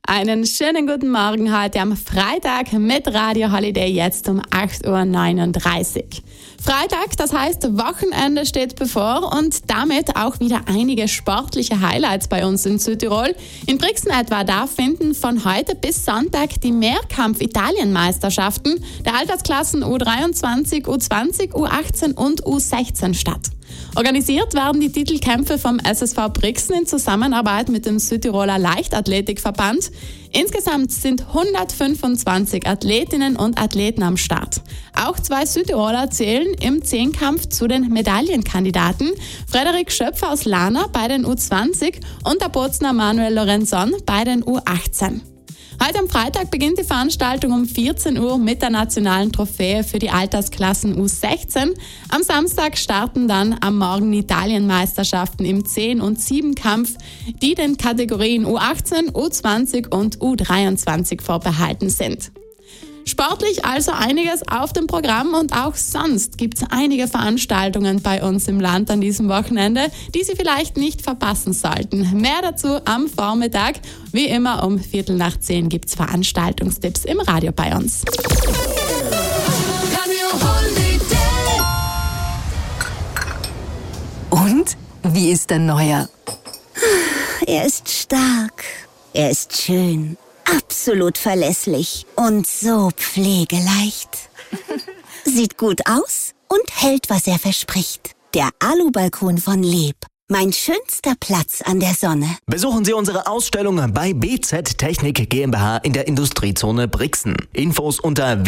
Einen schönen guten Morgen heute am Freitag mit Radio Holiday jetzt um 8.39 Uhr. Freitag, das heißt Wochenende steht bevor und damit auch wieder einige sportliche Highlights bei uns in Südtirol. In Brixen etwa, da finden von heute bis Sonntag die Mehrkampf-Italien-Meisterschaften der Altersklassen U23, U20, U18 und U16 statt. Organisiert werden die Titelkämpfe vom SSV Brixen in Zusammenarbeit mit dem Südtiroler Leichtathletikverband. Insgesamt sind 125 Athletinnen und Athleten am Start. Auch 2 Südtiroler zählen im Zehnkampf zu den Medaillenkandidaten. Frederik Schöpfer aus Lana bei den U20 und der Bozner Manuel Lorenzon bei den U18. Heute am Freitag beginnt die Veranstaltung um 14 Uhr mit der nationalen Trophäe für die Altersklassen U16. Am Samstag starten dann am Morgen die Italienmeisterschaften im 10- und 7-Kampf, die den Kategorien U18, U20 und U23 vorbehalten sind. Sportlich also einiges auf dem Programm und auch sonst gibt es einige Veranstaltungen bei uns im Land an diesem Wochenende, die Sie vielleicht nicht verpassen sollten. Mehr dazu am Vormittag. Wie immer um 9:15 gibt es Veranstaltungstipps im Radio bei uns. Und? Wie ist der Neuer? Er ist stark, er ist schön, absolut verlässlich und so pflegeleicht. Sieht gut aus und hält, was er verspricht. Der Alubalkon von Leeb. Mein schönster Platz an der Sonne. Besuchen Sie unsere Ausstellung bei BZ Technik GmbH in der Industriezone Brixen. Infos unter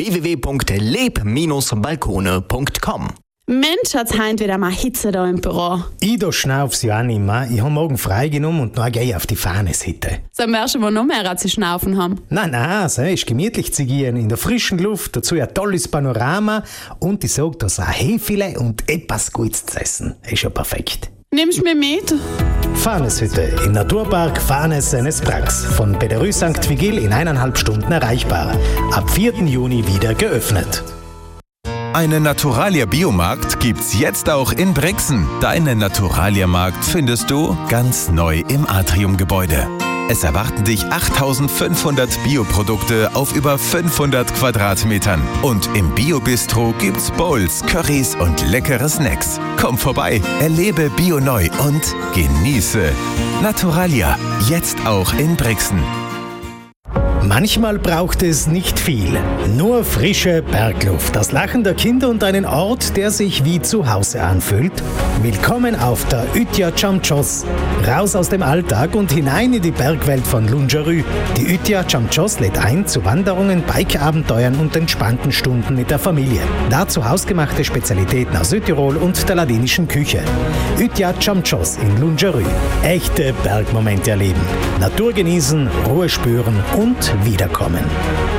www.leb-balkone.com. Mensch, hat's heint wieder mal Hitze da im Büro. Ich schnauf's ja auch nicht mehr. Ich habe morgen freigenommen und dann gehe ich auf die Fahneshitte. Sollen wir schon mal noch mehr als sie schnaufen haben? Nein, es ist gemütlich zu gehen. In der frischen Luft, dazu ein tolles Panorama und ich sag, da sind Häfele und etwas Gutes zu essen. Ist ja perfekt. Nimmst du mich mit? Fahneshütte im Naturpark Fahnes-Senes-Prax. Von Bäderü St. Vigil in 1,5 Stunden erreichbar. Ab 4. Juni wieder geöffnet. Einen Naturalia-Biomarkt gibt's jetzt auch in Brixen. Deinen Naturalia-Markt findest du ganz neu im Atriumgebäude. Es erwarten dich 8.500 Bioprodukte auf über 500 Quadratmetern. Und im Bio-Bistro gibt's Bowls, Currys und leckere Snacks. Komm vorbei, erlebe Bio neu und genieße. Naturalia, jetzt auch in Brixen. Manchmal braucht es nicht viel, nur frische Bergluft, das Lachen der Kinder und einen Ort, der sich wie zu Hause anfühlt. Willkommen auf der Ütja Chamchos. Raus aus dem Alltag und hinein in die Bergwelt von Lungerü. Die Ütja Chamchos lädt ein zu Wanderungen, Bikeabenteuern und entspannten Stunden mit der Familie. Dazu hausgemachte Spezialitäten aus Südtirol und der ladinischen Küche. Ütja Chamchos in Lungerü. Echte Bergmomente erleben, Natur genießen, Ruhe spüren und wiederkommen.